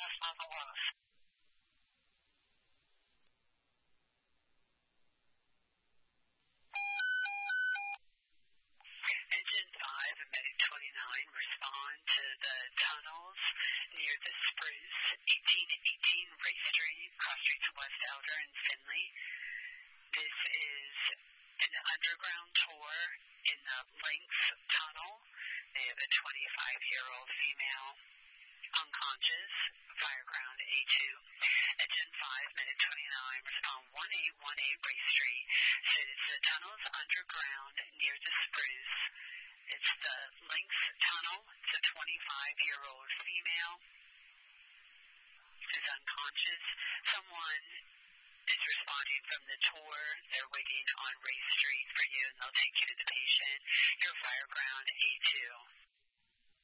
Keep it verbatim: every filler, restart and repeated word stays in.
Engine five and Medic twenty-nine respond to the tunnels near the Spruce, eighteen eighteen Ray Street, cross streets of West Elder and Finley. This is an underground tour in the Lynx Tunnel. They have a twenty-five-year-old female unconscious, Fireground A two. Engine five, Medic twenty-nine, respond one eight one eight Ray Street. Says the tunnel's underground near the Spruce. It's the Lynx Tunnel. It's a twenty-five-year-old female who's unconscious. Someone is responding from the tour. They're waiting on Ray Street for you, and they'll take you to the patient. Your Fireground A two.